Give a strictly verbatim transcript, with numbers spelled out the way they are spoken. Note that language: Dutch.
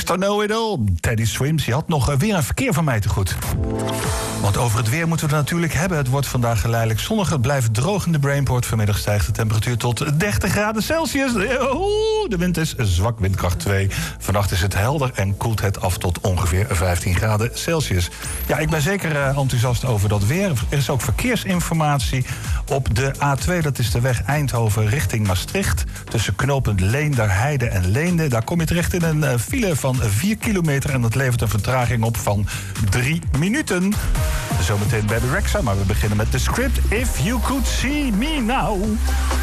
mister Know-it-all, Teddy Swims, die had nog uh, weer een verkeer van mij te goed. Want over het weer moeten we het natuurlijk hebben. Het wordt vandaag geleidelijk zonnig. Het blijft droog in de Brainport. Vanmiddag stijgt de temperatuur tot dertig graden Celsius. Oeh, de wind is zwak, windkracht twee. Vannacht is het helder en koelt het af tot ongeveer vijftien graden Celsius. Ja, ik ben zeker uh, enthousiast over dat weer. Er is ook verkeersinformatie op de A twee. Dat is de weg Eindhoven richting Maastricht. Tussen knooppunt Leenderheide en Leende. Daar kom je terecht in een uh, file van vier kilometer. En dat levert een vertraging op van drie minuten. Zometeen bij de Rexa, maar we beginnen met de script If You Could See Me Now.